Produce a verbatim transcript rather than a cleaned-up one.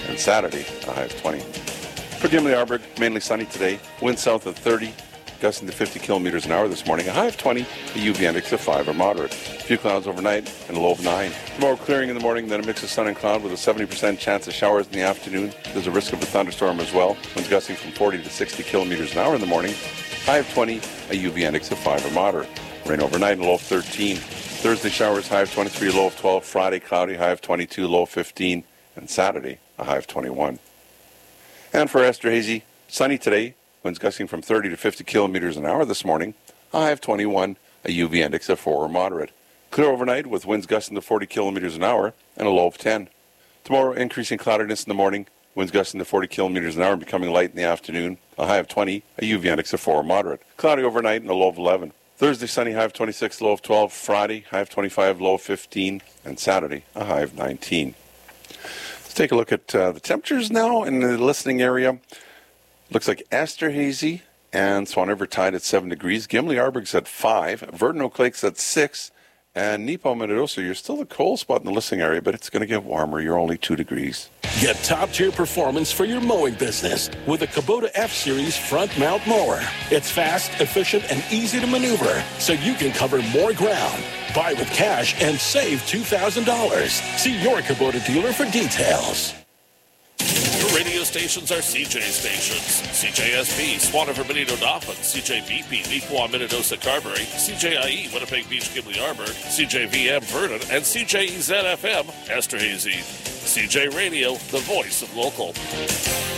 and Saturday, a high of twenty. For Gimli-Arburg, mainly sunny today. Wind south of thirty, gusting to fifty kilometers an hour this morning. A high of twenty, a U V index of five or moderate. A few clouds overnight and a low of nine. Tomorrow clearing in the morning, then a mix of sun and cloud with a seventy percent chance of showers in the afternoon. There's a risk of a thunderstorm as well. Winds gusting from forty to sixty kilometers an hour in the morning. High of twenty, a U V index of five or moderate. Rain overnight and a low of thirteen. Thursday showers, high of twenty-three, low of twelve. Friday cloudy, high of twenty-two, low of fifteen. And Saturday, a high of twenty-one. And for Esterhazy, sunny today. Winds gusting from thirty to fifty kilometers an hour this morning. A high of twenty-one, a U V index of four or moderate. Clear overnight with winds gusting to forty kilometers an hour and a low of ten. Tomorrow, increasing cloudiness in the morning. Winds gusting to forty kilometers an hour and becoming light in the afternoon. A high of twenty, a U V index of four or moderate. Cloudy overnight and a low of eleven. Thursday, sunny, high of twenty-six, low of twelve. Friday, high of twenty-five, low of fifteen. And Saturday, a high of nineteen. Let's take a look at uh, the temperatures now in the listening area. Looks like Esterhazy and Swan River tied at seven degrees. Gimli-Arburg's at five. Verdon Oak Lake's at six. And Nepo-Minidosa, you're still the cold spot in the listening area, but it's going to get warmer. You're only two degrees. Get top-tier performance for your mowing business with a Kubota F-Series front mount mower. It's fast, efficient, and easy to maneuver, so you can cover more ground. Buy with cash and save two thousand dollars. See your Kubota dealer for details. Your radio stations are C J stations. C J S B, Swan River, Benito, Dauphin. C J B P, Neepawa, Minidosa, Carberry. C J I E, Winnipeg Beach, Gimli-Arburg. C J V M, Vernon. And C J E Z F M, Esterhazy. C J Radio, the voice of local.